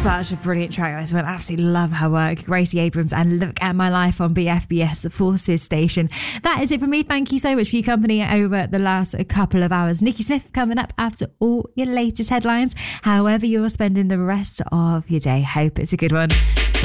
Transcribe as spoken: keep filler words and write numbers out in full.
Such a brilliant track, this one. Absolutely love her work. Gracie Abrams and Look at My Life on B F B S, the Forces station. That is it from me. Thank you so much for your company over the last couple of hours. Nikki Smith coming up after all your latest headlines. However you're spending the rest of your day, hope it's a good one.